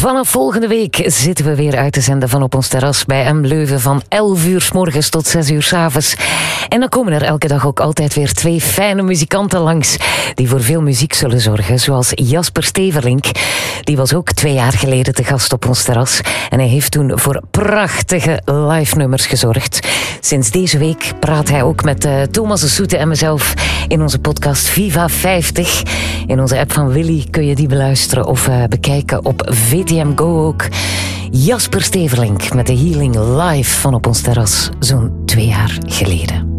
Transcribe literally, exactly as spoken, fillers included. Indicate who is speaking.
Speaker 1: Vanaf volgende week zitten we weer uit te zenden van Op ons Terras bij M Leuven van elf uur 's morgens tot zes uur 's avonds. En dan komen er elke dag ook altijd weer twee fijne muzikanten langs die voor veel muziek zullen zorgen, zoals Jasper Steverlink. Die was ook twee jaar geleden te gast op ons terras en hij heeft toen voor prachtige live nummers gezorgd. Sinds deze week praat hij ook met uh, Thomas de Soete en mezelf in onze podcast Viva vijftig. In onze app van Willy kun je die beluisteren of uh, bekijken op V T M Go ook. Jasper Steverlink met de Healing live van Op ons Terras zo'n twee jaar geleden.